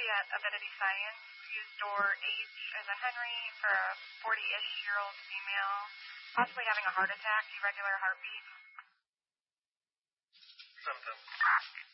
Agency at Avidity Science. Used door H as a Henry for a 40-ish-year-old female, possibly having a heart attack, irregular heartbeat. Symptoms.